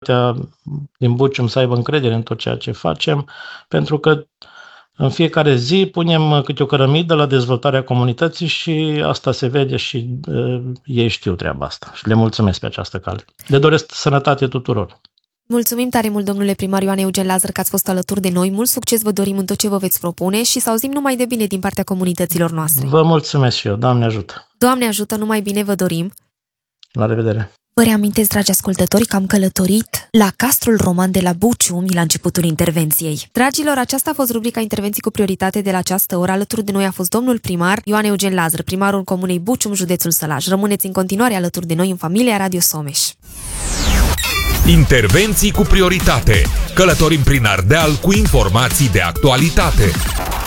comunitatea din Bucium să aibă încredere în tot ceea ce facem, pentru că în fiecare zi punem câte o cărămidă la dezvoltarea comunității și asta se vede și ei știu treaba asta și le mulțumesc pe această cale. Le doresc sănătate tuturor. Mulțumim tare mult, domnule primar Ioan Eugen Lazar, că ați fost alături de noi. Mult succes vă dorim în tot ce vă veți propune și să auzim numai de bine din partea comunităților noastre. Vă mulțumesc și eu. Doamne ajută! Doamne ajută, numai bine vă dorim! La revedere! Vă reamintesc, dragi ascultători, că am călătorit la Castrul Roman de la Bucium la începutul intervenției. Dragilor, aceasta a fost rubrica Intervenții cu prioritate de la această oră. Alături de noi a fost domnul primar Ioan Eugen Lazar, primarul Comunei Bucium, județul Sălaj. Rămâneți în continuare alături de noi în familia Radio Someș. Intervenții cu prioritate. Călătorim prin Ardeal cu informații de actualitate.